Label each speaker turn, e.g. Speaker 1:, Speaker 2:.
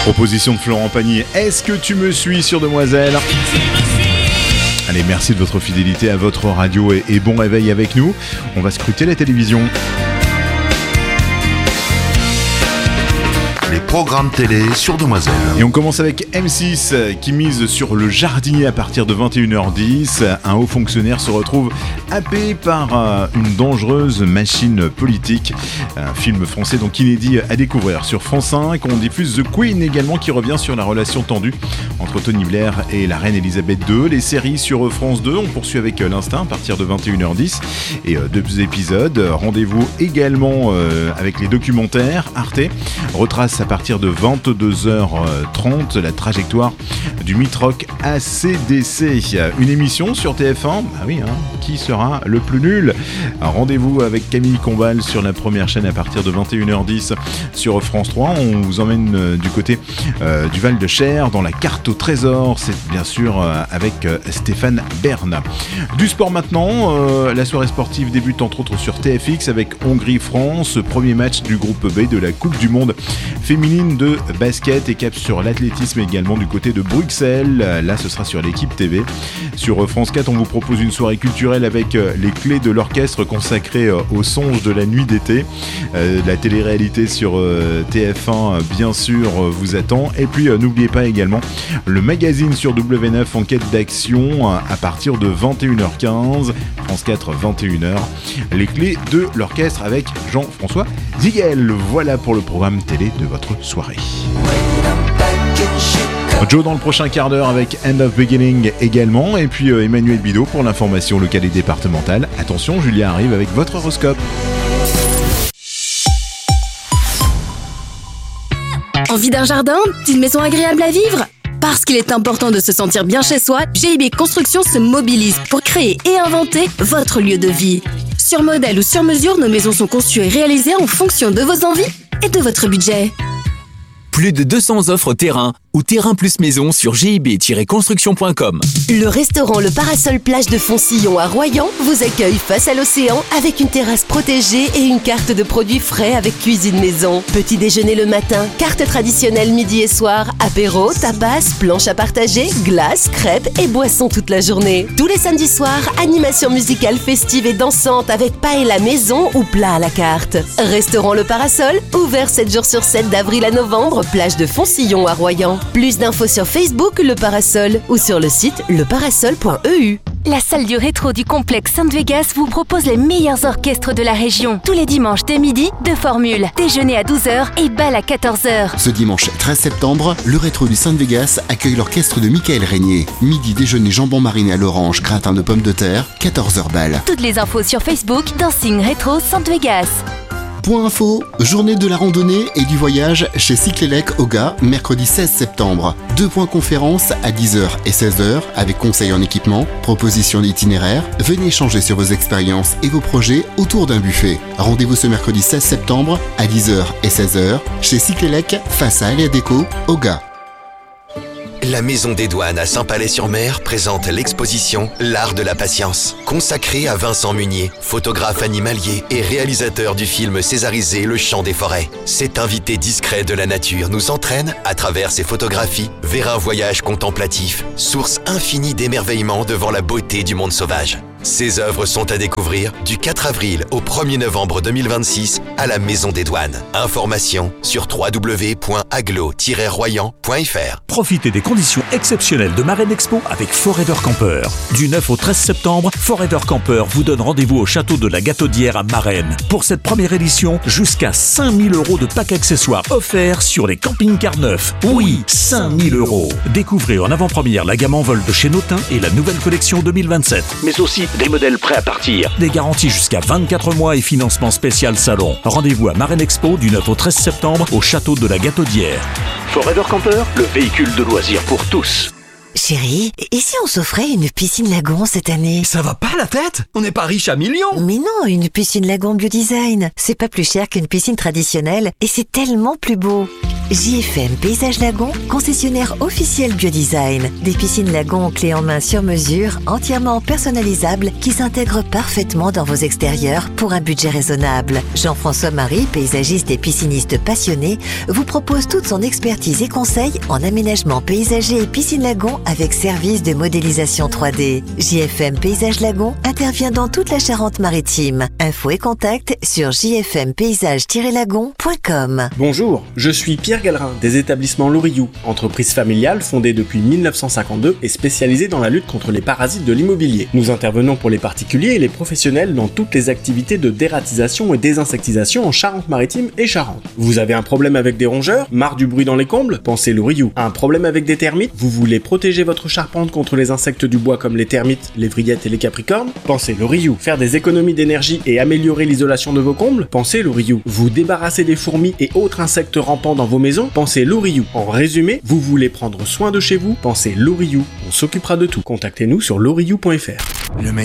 Speaker 1: Proposition de Florent Pagny. Est-ce que tu me suis sur Demoiselle ? Allez, merci de votre fidélité à votre radio et bon réveil avec nous. On va scruter la télévision.
Speaker 2: Les programmes télé sur Demoiselle.
Speaker 1: Et on commence avec M6 qui mise sur le jardinier à partir de 21h10. Un haut fonctionnaire se retrouve happé par une dangereuse machine politique. Un film français donc inédit à découvrir. Sur France 5, on diffuse The Queen également qui revient sur la relation tendue entre Tony Blair et la reine Elisabeth II. Les séries sur France 2, on poursuit avec L'Instinct à partir de 21h10 et 2 épisodes. Rendez-vous également avec les documentaires. Arte retrace à partir de 22h30 la trajectoire du mythe-rock AC/DC. Une émission sur TF1, qui sera le plus nul ? Rendez-vous avec Camille Combal sur la première chaîne à partir de 21h10 sur France 3. On vous emmène du côté du Val de Cher dans la carte au trésor. C'est bien sûr avec Stéphane Bern. Du sport maintenant, la soirée sportive débute entre autres sur TFX avec Hongrie-France, premier match du groupe B de la Coupe du Monde féminine de basket, et cap sur l'athlétisme également du côté de Bruxelles. Là ce sera sur l'Équipe TV. Sur France 4 on vous propose une soirée culturelle avec les clés de l'orchestre consacrée aux songes de la nuit d'été. La télé-réalité sur TF1 bien sûr vous attend, et puis n'oubliez pas également le magazine sur W9 enquête d'action à partir de 21h15, France 4 21h, les clés de l'orchestre avec Jean-François Ziguel. Voilà pour le programme télé de votre soirée. Joe dans le prochain quart d'heure avec End of Beginning également, et puis Emmanuel Bidot pour l'information locale et départementale. Attention, Julia arrive avec votre horoscope.
Speaker 3: Envie d'un jardin, d'une maison agréable à vivre ? Parce qu'il est important de se sentir bien chez soi, GIB Construction se mobilise pour créer et inventer votre lieu de vie. Sur modèle ou sur mesure, nos maisons sont conçues et réalisées en fonction de vos envies et de votre budget.
Speaker 4: Plus de 200 offres terrain ou terrain plus maison sur gib-construction.com.
Speaker 5: Le restaurant Le Parasol Plage de Foncillon à Royan vous accueille face à l'océan avec une terrasse protégée et une carte de produits frais avec cuisine maison. Petit déjeuner le matin, carte traditionnelle midi et soir, apéro, tapas, planche à partager, glace, crêpes et boissons toute la journée. Tous les samedis soirs, animation musicale festive et dansante avec paella maison ou plat à la carte. Restaurant Le Parasol, ouvert 7 jours sur 7 d'avril à novembre, plage de Foncillon à Royan. Plus d'infos sur Facebook Le Parasol ou sur le site leparasol.eu.
Speaker 6: La salle du rétro du complexe Sainte-Vegas vous propose les meilleurs orchestres de la région. Tous les dimanches dès midi, 2 formules. Déjeuner à 12h et bal à 14h.
Speaker 7: Ce dimanche 13 septembre, le rétro du Sainte-Vegas accueille l'orchestre de Michael Régnier. Midi, déjeuner jambon mariné à l'orange, gratin de pommes de terre, 14h bal.
Speaker 6: Toutes les infos sur Facebook, Dancing Rétro Sainte-Vegas.
Speaker 7: Point info, journée de la randonnée et du voyage chez Cyclélec au Gars, mercredi 16 septembre. 2 points conférences à 10h et 16h avec conseils en équipement, propositions d'itinéraire. Venez échanger sur vos expériences et vos projets autour d'un buffet. Rendez-vous ce mercredi 16 septembre à 10h et 16h chez Cyclélec face à Aléa Déco au Gars.
Speaker 8: La Maison des Douanes à Saint-Palais-sur-Mer présente l'exposition L'Art de la Patience, consacrée à Vincent Munier, photographe animalier et réalisateur du film césarisé Le Chant des Forêts. Cet invité discret de la nature nous entraîne, à travers ses photographies, vers un voyage contemplatif, source infinie d'émerveillement devant la beauté du monde sauvage. Ces œuvres sont à découvrir du 4 avril au 1er novembre 2026 à la Maison des Douanes. Informations sur www.aglo-royan.fr.
Speaker 9: Profitez des conditions exceptionnelles de Marraine Expo avec Forever Camper. Du 9 au 13 septembre, Forever Camper vous donne rendez-vous au château de la Gataudière à Marennes. Pour cette première édition, jusqu'à 5 000 € de pack accessoires offerts sur les camping-cars neufs. Oui, 5 000 €. Découvrez en avant-première la gamme en vol de chez Notin et la nouvelle collection 2027. Mais aussi des modèles prêts à partir. Des garanties jusqu'à 24 mois et financement spécial salon. Rendez-vous à Marraine Expo du 9 au 13 septembre au château de la Gataudière. Forever Camper, le véhicule de loisirs pour tous.
Speaker 10: Chérie, et si on s'offrait une piscine lagon cette année ?
Speaker 11: Ça va pas la tête ? On n'est pas riche à millions.
Speaker 10: Mais non, une piscine lagon biodesign. C'est pas plus cher qu'une piscine traditionnelle et c'est tellement plus beau. JFM Paysage Lagon, concessionnaire officiel Biodesign. Des piscines Lagon clés en main sur mesure, entièrement personnalisables, qui s'intègrent parfaitement dans vos extérieurs pour un budget raisonnable. Jean-François Marie, paysagiste et pisciniste passionné, vous propose toute son expertise et conseils en aménagement paysager et piscine Lagon avec service de modélisation 3D. JFM Paysage Lagon intervient dans toute la Charente-Maritime. Infos et contacts sur jfmpaysage-lagon.com.
Speaker 12: Bonjour, je suis Pierre Gallerin des établissements Lourioux, entreprise familiale fondée depuis 1952 et spécialisée dans la lutte contre les parasites de l'immobilier. Nous intervenons pour les particuliers et les professionnels dans toutes les activités de dératisation et désinsectisation en Charente-Maritime et Charente. Vous avez un problème avec des rongeurs? Marre du bruit dans les combles? Pensez Lourioux. Un problème avec des termites? Vous voulez protéger votre charpente contre les insectes du bois comme les termites, les vrillettes et les capricornes? Pensez Lourioux. Faire des économies d'énergie et améliorer l'isolation de vos combles? Pensez Lourioux. Vous débarrasser des fourmis et autres insectes rampants dans vos maisons? Pensez Lourioux. En résumé, vous voulez prendre soin de chez vous? Pensez Lourioux. On s'occupera de tout. Contactez-nous sur lourioux.fr.
Speaker 2: Le